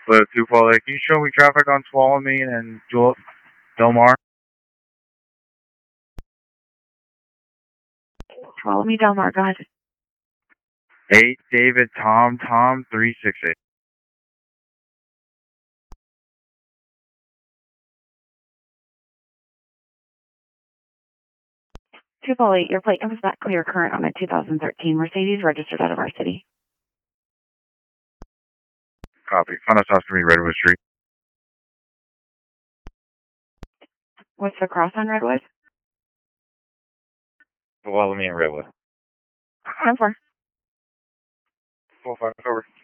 Hello, Tupelo. Can you show me traffic on Tuolumne and Del Mar? Tuolumne, Del Mar, go ahead. 8 David Tom 368. Tupelo, your plate comes back clear current on a 2013 Mercedes registered out of our city. Copy. Find us house to me, Redwood Street. What's the cross on Redwood? Tuolumne and Redwood. 10-4. 4-5 over.